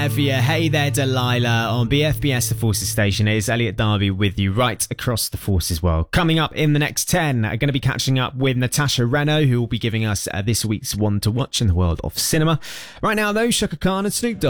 Evia, hey there Delilah on BFBS The Forces Station. It is Elliot Darby with you right across the Forces world. Coming up in the next 10, I'm going to be catching up with Natasha Reno, who will be giving us this week's one to watch in the world of cinema. Right now though, Shaka Khan and Snoop Dogg.